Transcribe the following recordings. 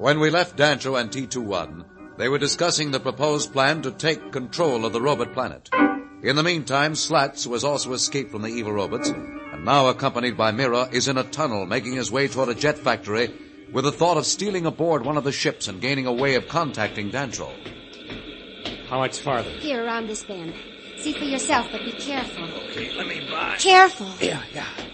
When we left Dancho and T-21, they were discussing the proposed plan to take control of the robot planet. In the meantime, Slats, who has also escaped from the evil robots, and now accompanied by Mira, is in a tunnel making his way toward a jet factory with the thought of stealing aboard one of the ships and gaining a way of contacting Dancho. How much farther? Here, around this bend. See for yourself, but be careful. Okay, let me by. Careful. Yeah.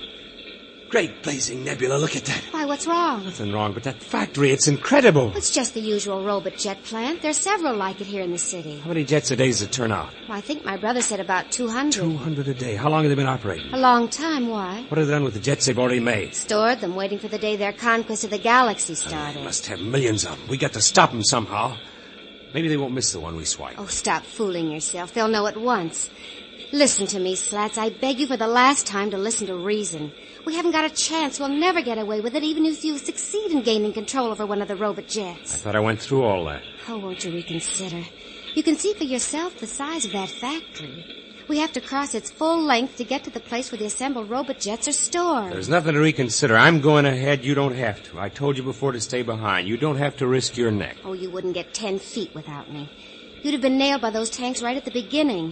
Great blazing nebula, look at that. Why, what's wrong? Nothing wrong, but that factory, it's incredible. It's just the usual robot jet plant. There's several like it here in the city. How many jets a day does it turn out? Well, I think my brother said about 200. 200 a day. How long have they been operating? A long time, why? What have they done with the jets they've already made? Stored them, waiting for the day their conquest of the galaxy They started. must have millions of them. We got to stop them somehow. Maybe they won't miss the one we swipe. Oh, stop fooling yourself. They'll know at once. Listen to me, Slats. I beg you for the last time to listen to reason. We haven't got a chance. We'll never get away with it, even if you succeed in gaining control over one of the robot I jets. thought I went through all that. Oh, won't you reconsider? You can see for yourself the size of that factory. We have to cross its full length to get to the place where the assembled robot jets are stored. There's nothing to reconsider. I'm going ahead. You don't have to. I told you before to stay behind. You don't have to risk your neck. Oh, you wouldn't get 10 feet without me. You'd have been nailed by those tanks right at the beginning.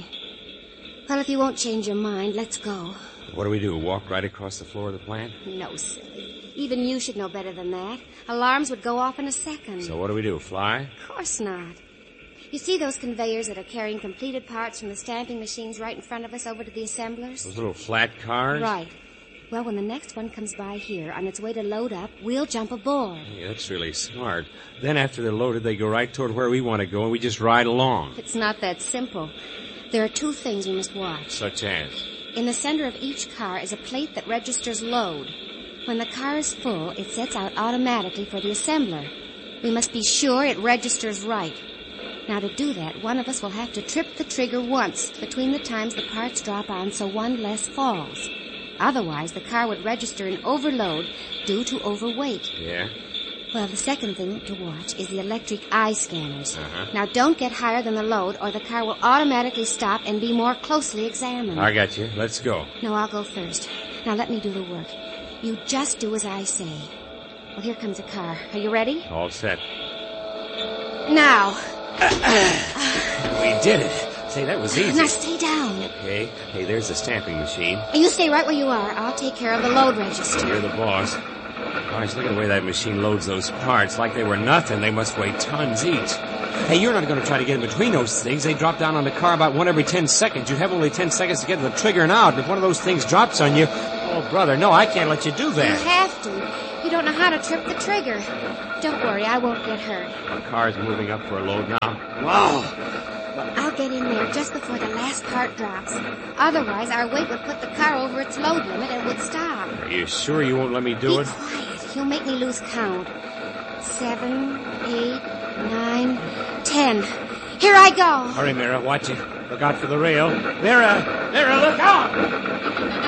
Well, if you won't change your mind, let's go. What do we do? Walk right across the floor of the plant? No, silly. Even you should know better than that. Alarms would go off in a second. So what do we do? Fly? Of course not. You see those conveyors that are carrying completed parts from the stamping machines right in front of us over to the assemblers? Those little flat cars? Right. Well, when the next one comes by here on its way to load up, we'll jump aboard. Hey, that's really smart. Then after they're loaded, they go right toward where we want to go, and we just ride along. It's not that simple. There are two things we must watch. Such as? In the center of each car is a plate that registers load. When the car is full, it sets out automatically for the assembler. We must be sure it registers right. Now, to do that, one of us will have to trip the trigger once between the times the parts drop on so one less falls. Otherwise, the car would register an overload due to overweight. Yeah? Well, the second thing to watch is the electric eye scanners. Uh-huh. Now, don't get higher than the load, or the car will automatically stop and be more closely examined. I got you. Let's go. No, I'll go first. Now, let me do the work. You just do as I say. Well, here comes a car. Are you ready? All set. Now. We did it. Say, that was easy. Now, stay down. Okay. Hey, there's the stamping machine. You stay right where you are. I'll take care of the load register. You're the boss. Gosh, look at the way that machine loads those parts. Like they were nothing. They must weigh tons each. Hey, you're not going to try to get in between those things. They drop down on the car about one every 10 seconds. You have only 10 seconds to get to the trigger and out. And if one of those things drops on you... Oh, brother, no, I can't let you do that. You have to. You don't know how to trip the trigger. Don't worry, I won't get hurt. Our car's moving up for a load now. Wow! I'll get in there just before the last part drops. Otherwise, our weight would put the car over its load limit and would stop. Are you sure you won't let me do Be it? quiet. You'll make me lose count. 7, 8, 9, 10. Here I go. Hurry, Mira. Watch it. Look out for the rail. Mira! Mira, look out!